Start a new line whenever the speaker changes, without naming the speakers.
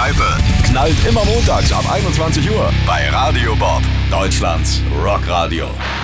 Kneipe knallt immer montags ab 21 Uhr bei Radio Bob, Deutschlands Rockradio.